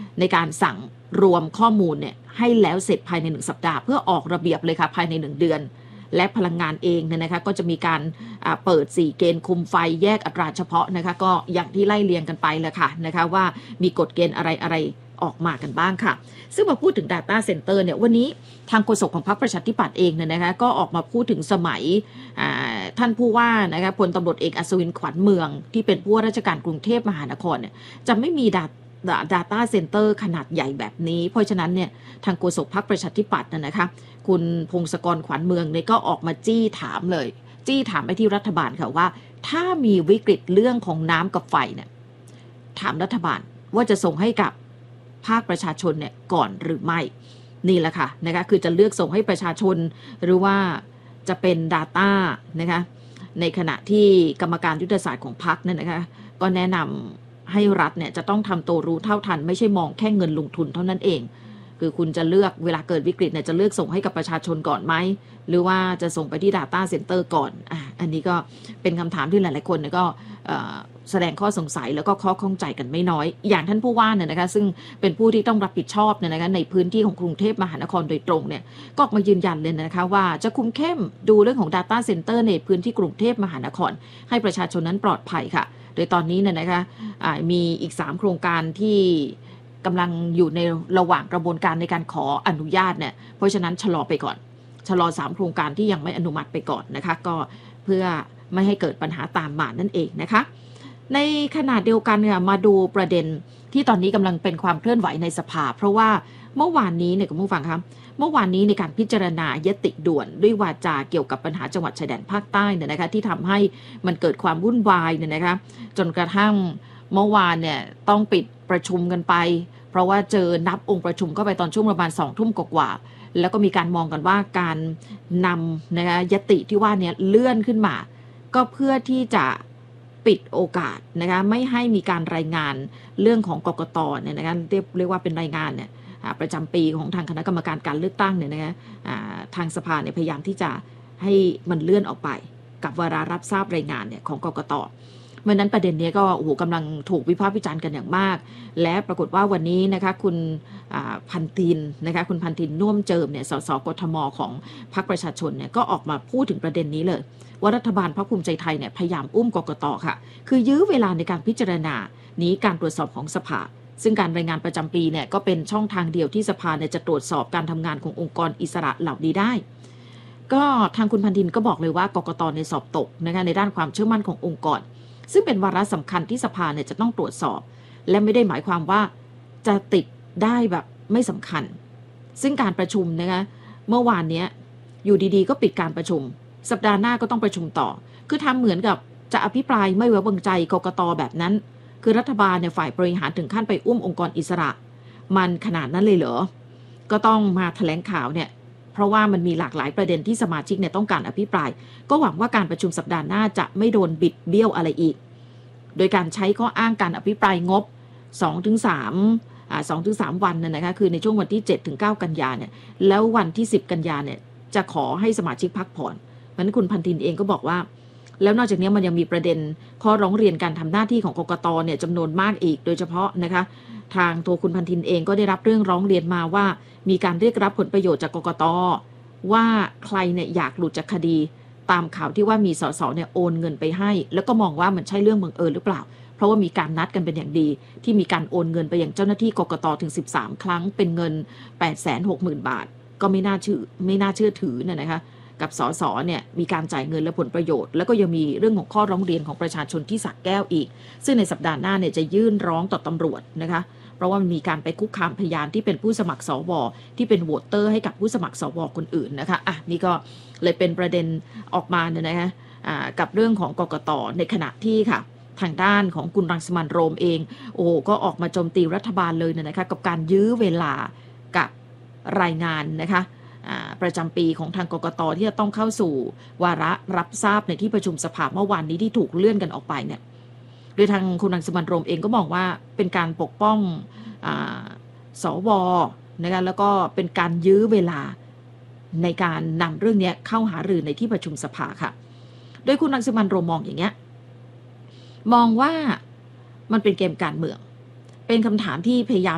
ในการสั่งรวมข้อมูลเนี่ยให้แล้วเสร็จภายใน1 สัปดาห์เพื่อออกระเบียบเลยค่ะภายใน1 เดือนและพลังงานเองเนี่ยนะคะก็จะมีการเปิด4เกณฑ์คุมไฟแยกอัตราเฉพาะนะคะก็อย่างที่ไล่เรียงกันไปแหละค่ะนะคะว่ามีกฎเกณฑ์อะไรออกมากันบ้างค่ะซึ่งมาพูดถึง Data Center เนี่ยวันนี้ทางโฆษกของพรรคประชาธิปัตย์เองเนี่ยนะคะก็ออกมาพูดถึงสมัยท่านผู้ว่านะคะพลตำรวจเอกอัศวินขวัญเมืองที่เป็นผู้ว่าราชการกรุงเทพมหานครเนี่ยจะไม่มี Data Center ขนาดใหญ่แบบนี้เพราะฉะนั้นเนี่ยทางโฆษกพรรคประชาธิปัตย์นะคะคุณพงศกรขวัญเมืองเนี่ยก็ออกมาจี้ถามไปที่รัฐบาลค่ะว่าถ้ามีวิกฤตเรื่องของน้ำกับไฟเนี่ยถามรัฐบาลว่าจะส่งให้กับภาคประชาชนเนี่ยก่อนหรือไม่นี่แหละค่ะนะคะคือจะเลือกส่งให้ประชาชนหรือว่าจะเป็น Data นะคะในขณะที่กรรมการยุทธศาสตร์ของพรรคเนี่ยนะคะก็แนะนำให้รัฐเนี่ยจะต้องทำตัวรู้เท่าทันไม่ใช่มองแค่เงินลงทุนเท่านั้นเองคือคุณจะเลือกเวลาเกิดวิกฤตเนี่ยจะเลือกส่งให้กับประชาชนก่อนไหมหรือว่าจะส่งไปที่ Data Center ก่อนอันนี้ก็เป็นคำถามที่หลายๆคนเนี่ยก็แสดงข้อสงสัยแล้วก็ข้อข้องใจกันไม่น้อยอย่างท่านผู้ว่าเนี่ยนะคะซึ่งเป็นผู้ที่ต้องรับผิดชอบเนี่ยนะคะในพื้นที่ของกรุงเทพมหานครโดยตรงเนี่ยก็ออกมายืนยันเลยนะคะว่าจะคุมเข้มดูเรื่องของ Data Center ในพื้นที่กรุงเทพมหานครให้ประชาชนนั้นปลอดภัยค่ะโดยตอนนี้เนี่ยนะคะมีอีก3โครงการที่กำลังอยู่ในระหว่างกระบวนการในการขออนุญาตเนี่ยเพราะฉะนั้นชะลอไปก่อนชะลอ3โครงการที่ยังไม่อนุมัติไปก่อนนะคะก็เพื่อไม่ให้เกิดปัญหาตามมานั่นเองนะคะในขณะเดียวกันค่ะมาดูประเด็นที่ตอนนี้กำลังเป็นความเคลื่อนไหวในสภาเพราะว่าเมื่อวานนี้เนี่ยคุณผู้ฟังครับเมื่อวานนี้ในการพิจารณายติด่วนด้วยวาจาเกี่ยวกับปัญหาจังหวัดชายแดนภาคใต้เนี่ยนะคะที่ทำให้มันเกิดความวุ่นวายเนี่ยนะคะจนกระทั่งเมื่อวานเนี่ยต้องปิดประชุมกันไปเพราะว่าเจอนับองค์ประชุมเข้าไปตอนช่วงประมาณ20:00 นกว่าแล้วก็มีการมองกันว่าการนำนะคะยติที่ว่าเนี่ยเลื่อนขึ้นมาก็เพื่อที่จะปิดโอกาสนะคะไม่ให้มีการรายงานเรื่องของกกตเนี่ยนะคะเรียกว่าเป็นรายงานเนี่ยประจำปีของทางคณะกรรมการการเลือกตั้งเนี่ยนะคะทางสภาเนี่ยพยายามที่จะให้มันเลื่อนออกไปกับวาระรับทราบรายงานเนี่ยของกกตเมื่อนั้นประเด็นนี้ก็โอ้โหกำลังถูกวิพากษ์วิจารณ์กันอย่างมากและปรากฏว่าวันนี้นะคะคุณพันธินนะคะคุณพันธินน่วมเจิมเนี่ยสสกทมของพรรคประชาชนเนี่ยก็ออกมาพูดถึงประเด็นนี้เลยว่ารัฐบาลพรรคภูมิใจไทยเนี่ยพยายามอุ้มกกตค่ะคือยื้อเวลาในการพิจารณานี้การตรวจสอบของสภาซึ่งการรายงานประจำปีเนี่ยก็เป็นช่องทางเดียวที่สภาเนี่ยจะตรวจสอบการทำงานขององค์กรอิสระเหล่านี้ได้ก็ทางคุณพันธินก็บอกเลยว่ากกตในสอบตกนะคะในด้านความเชื่อมั่นขององค์กรซึ่งเป็นวาระสำคัญที่สภาเนี่ยจะต้องตรวจสอบและไม่ได้หมายความว่าจะติดได้แบบไม่สำคัญซึ่งการประชุมนะคะเมื่อวานนี้อยู่ดีๆก็ปิดการประชุมสัปดาห์หน้าก็ต้องประชุมต่อคือทำเหมือนกับจะอภิปรายไม่ไว้วางใจกกตแบบนั้นคือรัฐบาลเนี่ยฝ่ายบริหารถึงขั้นไปอุ้มองค์กรอิสระมันขนาดนั้นเลยเหรอก็ต้องมาแถลงข่าวเนี่ยเพราะว่ามันมีหลากหลายประเด็นที่สมาชิกเนี่ยต้องการอภิปรายก็หวังว่าการประชุมสัปดาห์หน้าจะไม่โดนบิดเบี้ยวอะไรอีกโดยการใช้ข้ออ้างการอภิปรายงบ 2-3 วันนะคะคือในช่วงวันที่7-9 กันยาเนี่ยแล้ววันที่10 กันยาเนี่ยจะขอให้สมาชิกพักผ่อนเพราะฉะนั้นคุณพันธินเองก็บอกว่าแล้วนอกจากนี้มันยังมีประเด็นข้อร้องเรียนการทำหน้าที่ของกกตเนี่ยจำนวนมากอีกโดยเฉพาะนะคะทางตัวคุณพันธินเองก็ได้รับเรื่องร้องเรียนมาว่ามีการเรียกรับผลประโยชน์จากกกตว่าใครเนี่ยอยากหลุดจากคดีตามข่าวที่ว่ามีสสเนี่ยโอนเงินไปให้แล้วก็มองว่ามันใช่เรื่องบังเอิญหรือเปล่าเพราะว่ามีการนัดกันเป็นอย่างดีที่มีการโอนเงินไปอย่างเจ้าหน้าที่กกตถึง13 ครั้งเป็นเงิน 860,000 บาทก็ไม่น่าเชื่อถือนะคะกับสสเนี่ยมีการจ่ายเงินและผลประโยชน์แล้วก็ยังมีเรื่องของข้อร้องเรียนของประชาชนที่สระแก้วอีกซึ่งในสัปดาห์หน้าเนี่ยจะยื่นร้องต่อตำรวจนะคะเพราะว่ามีการไปคุกคามพยานที่เป็นผู้สมัครสวที่เป็นโหวตเตอร์ให้กับผู้สมัครสวคนอื่นนะคะนี่ก็เลยเป็นประเด็นออกมาเนี่ยนะคะกับเรื่องของกกตในขณะที่ค่ะทางด้านของคุณรังสิมันต์โรมเองก็ออกมาโจมตีรัฐบาลเลยนะคะกับการยื้อเวลากับรายงานนะคะประจำปีของทางกกตที่จะต้องเข้าสู่วาระรับทราบในที่ประชุมสภาเมื่อวานนี้ที่ถูกเลื่อนกันออกไปเนี่ยโดยทางคุณรังสิมันต์โรมเองก็มองว่าเป็นการปกป้องสวนะคะแล้วก็เป็นการยื้อเวลาในการนำเรื่องนี้เข้าหารือในที่ประชุมสภาค่ะโดยคุณรังสิมันต์โรมมองอย่างเงี้ยมองว่ามันเป็นเกมการเมืองเป็นคำถามที่พยายาม